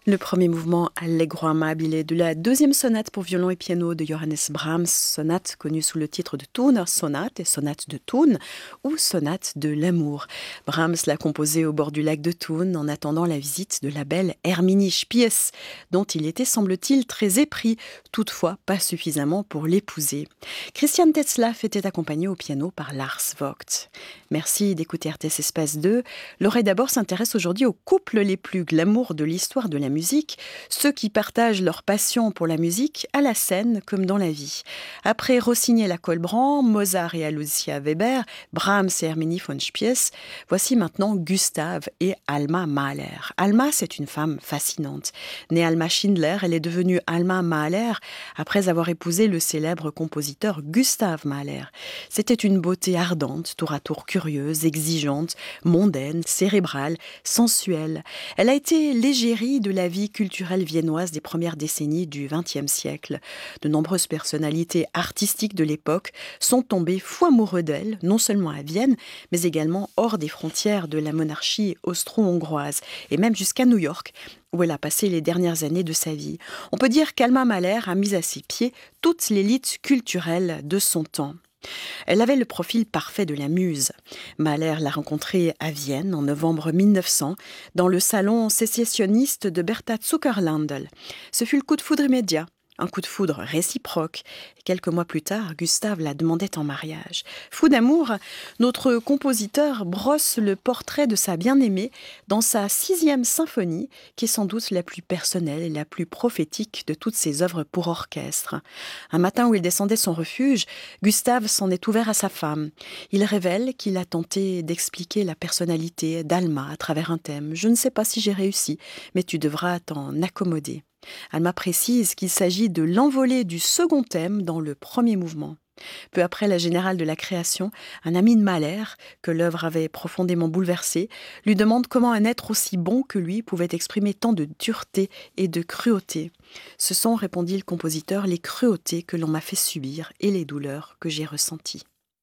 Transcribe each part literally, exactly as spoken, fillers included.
Le premier mouvement Allegro amabile de la deuxième sonate pour violon et piano de Johannes Brahms, sonate connue sous le titre de Thuner Sonate et sonate de Thun ou sonate de l'amour. Brahms l'a composée au bord du lac de Thun en attendant la visite de la belle Herminie Spies, dont il était semble-t-il très épris, toutefois pas suffisamment pour l'épouser. Christian Tetzlaff était accompagné au piano par Lars Vogt. Merci d'écouter R T S Espace deux. L'oreille d'abord s'intéresse aujourd'hui aux couples les plus glamour de l'histoire de la musique, ceux qui partagent leur passion pour la musique à la scène comme dans la vie. Après Rossini et la Colbrand, Mozart et Alicia Weber, Brahms et Herminie von Spies, voici maintenant Gustave et Alma Mahler. Alma, c'est une femme fascinante. Née Alma Schindler, elle est devenue Alma Mahler après avoir épousé le célèbre compositeur Gustav Mahler. C'était une beauté ardente, tour à tour curieuse, exigeante, mondaine, cérébrale, sensuelle. Elle a été l'égérie de la vie culturelle viennoise des premières décennies du vingtième siècle. De nombreuses personnalités artistiques de l'époque sont tombées fous amoureux d'elle, non seulement à Vienne, mais également hors des frontières de la monarchie austro-hongroise, et même jusqu'à New York, où elle a passé les dernières années de sa vie. On peut dire qu'Alma Mahler a mis à ses pieds toute l'élite culturelle de son temps. Elle avait le profil parfait de la muse. Mahler l'a rencontrée à Vienne en novembre mille neuf cents, dans le salon sécessionniste de Bertha Zuckerlandl. Ce fut le coup de foudre immédiat. Un coup de foudre réciproque. Quelques mois plus tard, Gustave la demandait en mariage. Fou d'amour, notre compositeur brosse le portrait de sa bien-aimée dans sa sixième symphonie, qui est sans doute la plus personnelle et la plus prophétique de toutes ses œuvres pour orchestre. Un matin où il descendait son refuge, Gustave s'en est ouvert à sa femme. Il révèle qu'il a tenté d'expliquer la personnalité d'Alma à travers un thème. « Je ne sais pas si j'ai réussi, mais tu devras t'en accommoder. » Alma précise qu'il s'agit de l'envolée du second thème dans le premier mouvement. Peu après la générale de la création, un ami de Mahler, que l'œuvre avait profondément bouleversé, lui demande comment un être aussi bon que lui pouvait exprimer tant de dureté et de cruauté. « Ce sont, répondit le compositeur, les cruautés que l'on m'a fait subir et les douleurs que j'ai ressenties. »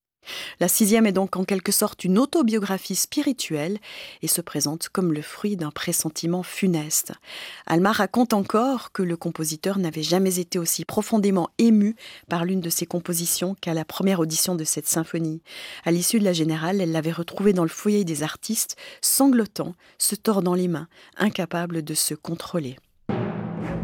La sixième est donc en quelque sorte une autobiographie spirituelle et se présente comme le fruit d'un pressentiment funeste. Alma raconte encore que le compositeur n'avait jamais été aussi profondément ému par l'une de ses compositions qu'à la première audition de cette symphonie. À l'issue de la générale, elle l'avait retrouvé dans le foyer des artistes, sanglotant, se tordant les mains, incapable de se contrôler.